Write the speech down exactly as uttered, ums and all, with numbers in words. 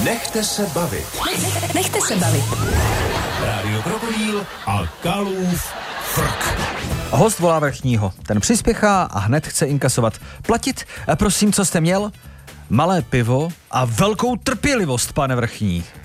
Nechte se bavit. Nechte se bavit. Rádio Krokodýl a Kalův frk. Host volá vrchního. Ten přispěchá a hned chce inkasovat. Platit? A prosím, co jste měl? Malé pivo a velkou trpělivost, pane vrchní.